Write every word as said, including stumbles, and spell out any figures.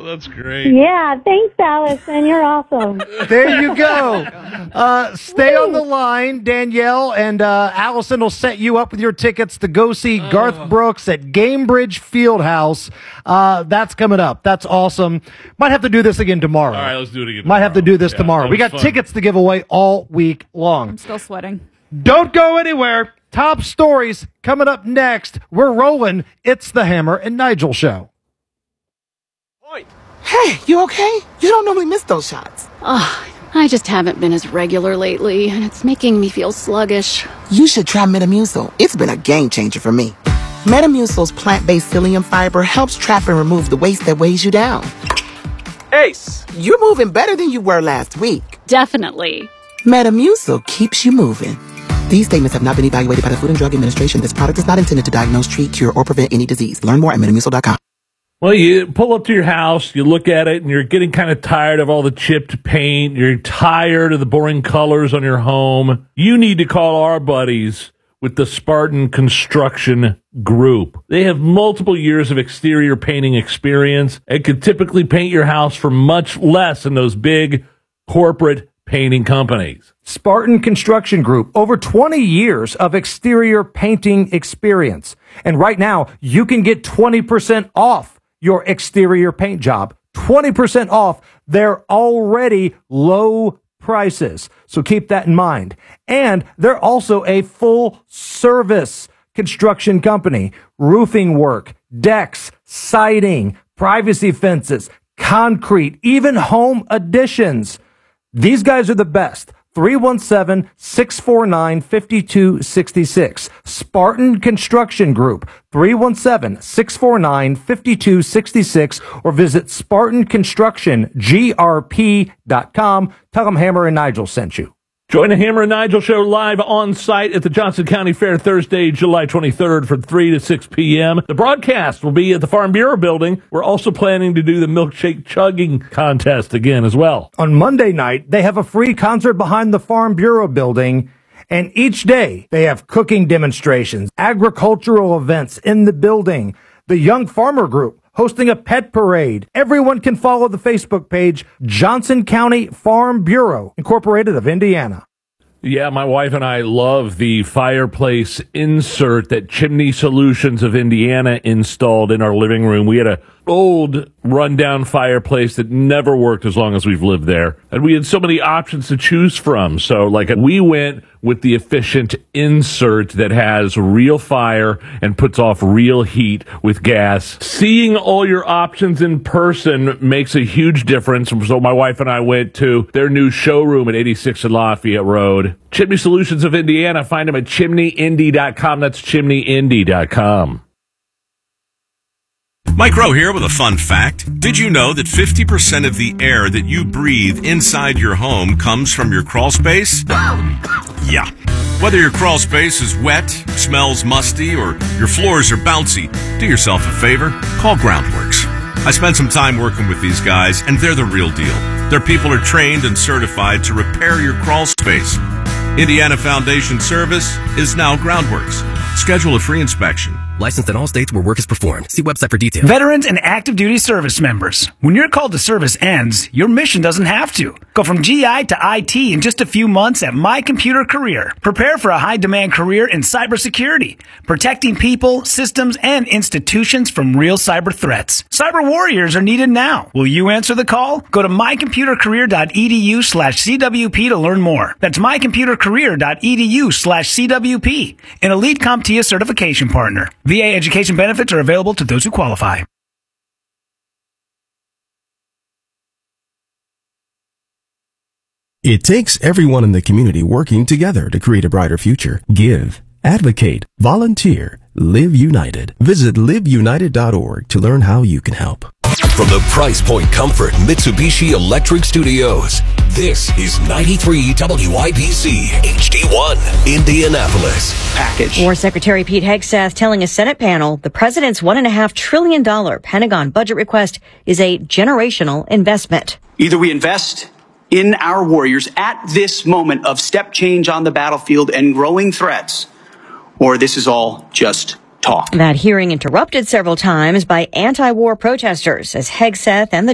That's great. Yeah, thanks, Allison. You're awesome. There you go. Uh, stay on the line, Danielle, and uh, Allison will set you up with your tickets to go see oh. Garth Brooks at Gamebridge Fieldhouse. Uh, that's coming up. That's awesome. Might have to do this again tomorrow. All right, let's do it again tomorrow. Might have to do this yeah, tomorrow. We got fun. tickets to give away all week long. I'm still sweating. Don't go anywhere. Top stories coming up next. We're rolling. It's the Hammer and Nigel Show. Hey, you okay? You don't normally miss those shots. Oh, I just haven't been as regular lately, and it's making me feel sluggish. You should try Metamucil. It's been a game changer for me. Metamucil's plant-based psyllium fiber helps trap and remove the waste that weighs you down. Ace, you're moving better than you were last week. Definitely. Metamucil keeps you moving. These statements have not been evaluated by the Food and Drug Administration. This product is not intended to diagnose, treat, cure, or prevent any disease. Learn more at metamucil dot com. Well, you pull up to your house, you look at it, and you're getting kind of tired of all the chipped paint. You're tired of the boring colors on your home. You need to call our buddies with the Spartan Construction Group. They have multiple years of exterior painting experience and could typically paint your house for much less than those big corporate painting companies. Spartan Construction Group, over twenty years of exterior painting experience. And right now, you can get twenty percent off your exterior paint job. twenty percent off their already low prices. So keep that in mind. And they're also a full service construction company. Roofing work, decks, siding, privacy fences, concrete, even home additions. These guys are the best. three one seven, six four nine, five two six six. Spartan Construction Group, three one seven, six four nine, five two six six, or visit Spartan Construction G R P dot com. Tell them Hammer and Nigel sent you. Join the Hammer and Nigel Show live on site at the Johnson County Fair Thursday, July twenty-third from three to six p.m. The broadcast will be at the Farm Bureau building. We're also planning to do the milkshake chugging contest again as well. On Monday night, they have a free concert behind the Farm Bureau building. And each day they have cooking demonstrations, agricultural events in the building, the Young Farmer Group hosting a pet parade. Everyone can follow the Facebook page, Johnson County Farm Bureau, Incorporated of Indiana. Yeah, my wife and I love the fireplace insert that Chimney Solutions of Indiana installed in our living room. We had a old rundown fireplace that never worked as long as we've lived there. And we had so many options to choose from. So like we went with the efficient insert that has real fire and puts off real heat with gas. Seeing all your options in person makes a huge difference. So my wife and I went to their new showroom at eighty-six and Lafayette Road. Chimney Solutions of Indiana. Find them at chimney indy dot com. That's chimney indy dot com. Mike Rowe here with a fun fact. Did you know that fifty percent of the air that you breathe inside your home comes from your crawl space? Yeah. Whether your crawl space is wet, smells musty, or your floors are bouncy, do yourself a favor, call Groundworks. I spent some time working with these guys, and they're the real deal. Their people are trained and certified to repair your crawl space. Indiana Foundation Service is now Groundworks. Schedule a free inspection. Licensed in all states where work is performed. See website for details. Veterans and active duty service members. When your call to service ends, your mission doesn't have to. Go from G I to I T in just a few months at My Computer Career. Prepare for a high-demand career in cybersecurity, protecting people, systems, and institutions from real cyber threats. Cyber warriors are needed now. Will you answer the call? Go to my computer career dot e d u slash c w p to learn more. That's my computer career dot e d u slash c w p, an elite CompTIA certification partner. V A education benefits are available to those who qualify. It takes everyone in the community working together to create a brighter future. Give, advocate, volunteer, live united. Visit live united dot org to learn how you can help. From the Price Point Comfort Mitsubishi Electric Studios, this is ninety-three W I B C H D one, Indianapolis. Package. War Secretary Pete Hegseth telling a Senate panel the president's one and a half trillion dollar Pentagon budget request is a generational investment. Either we invest in our warriors at this moment of step change on the battlefield and growing threats, or this is all just talk. That hearing interrupted several times by anti-war protesters as Hegseth and the